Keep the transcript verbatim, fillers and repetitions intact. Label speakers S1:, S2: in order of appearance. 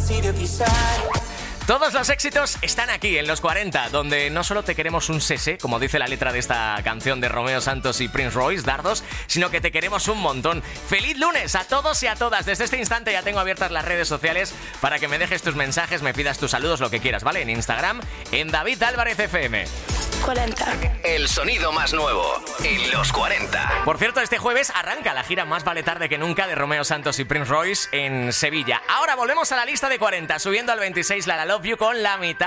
S1: Todos los éxitos están aquí, en los cuarenta, donde no solo te queremos un sese, como dice la letra de esta canción de Romeo Santos y Prince Royce, Dardos, sino que te queremos un montón. ¡Feliz lunes a todos y a todas! Desde este instante ya tengo abiertas las redes sociales para que me dejes tus mensajes, me pidas tus saludos, lo que quieras, ¿vale? En Instagram, en David Álvarez F M.
S2: cuarenta.
S3: El sonido más nuevo en los cuarenta.
S1: Por cierto, este jueves arranca la gira Más vale tarde que nunca de Romeo Santos y Prince Royce en Sevilla. Ahora volvemos a la lista de cuarenta, subiendo al veintiséis la La Love You con La mitad.